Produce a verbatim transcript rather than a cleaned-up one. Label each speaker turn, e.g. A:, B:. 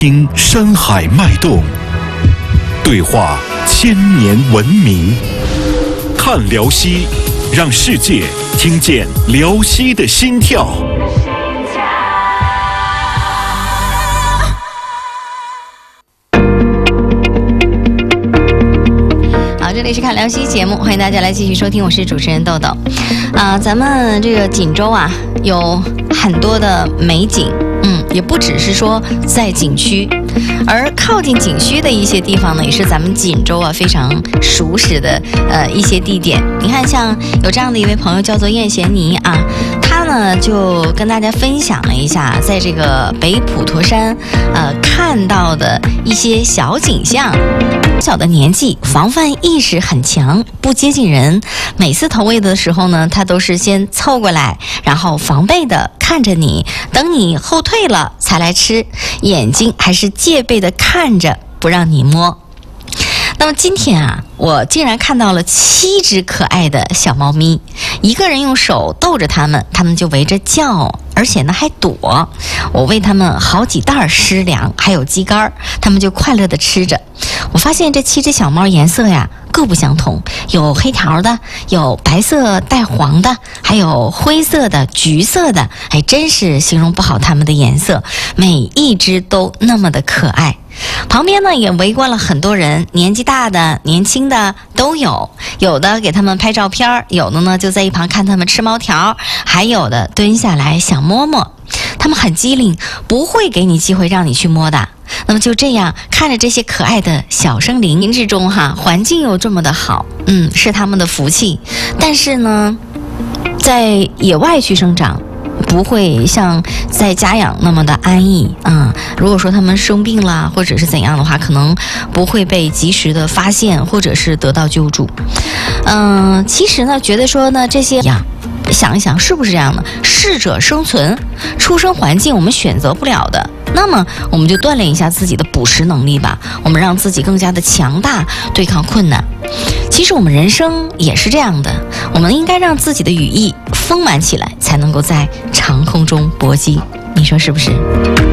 A: 听山海脉动，对话千年文明，看辽西，让世界听见辽西的心跳。
B: 好，这里是看辽西节目，欢迎大家来继续收听，我是主持人豆豆。啊、呃，咱们这个锦州啊，有很多的美景。嗯，也不只是说在景区，而靠近景区的一些地方呢，也是咱们锦州啊非常熟识的呃一些地点。你看，像有这样的一位朋友叫做燕贤妮啊，他呢就跟大家分享了一下，在这个北普陀山呃看到的一些小景象。小的年纪，防范意识很强，不接近人。每次投喂的时候呢，他都是先凑过来，然后防备的看着你，等你后退了才来吃，眼睛还是戒备的看着，不让你摸。那么今天啊，我竟然看到了七只可爱的小猫咪，一个人用手逗着它们，它们就围着叫，而且呢还躲。我喂它们好几袋湿粮，还有鸡肝，它们就快乐地吃着。我发现这七只小猫颜色呀各不相同，有黑条的，有白色带黄的，还有灰色的、橘色的，还真是形容不好它们的颜色，每一只都那么的可爱。旁边呢也围观了很多人，年纪大的、年轻的都有，有的给他们拍照片，有的呢就在一旁看他们吃猫条，还有的蹲下来想摸摸。他们很机灵，不会给你机会让你去摸的。那么就这样看着这些可爱的小生灵之中哈，环境又这么的好，嗯，是他们的福气。但是呢，在野外去生长，不会像在家养那么的安逸啊、嗯。如果说他们生病了或者是怎样的话，可能不会被及时的发现或者是得到救助。嗯、呃，其实呢，觉得说呢这些呀。想一想是不是这样的？适者生存，出生环境我们选择不了的，那么我们就锻炼一下自己的捕食能力吧，我们让自己更加的强大，对抗困难。其实我们人生也是这样的，我们应该让自己的羽翼丰满起来，才能够在长空中搏击，你说是不是？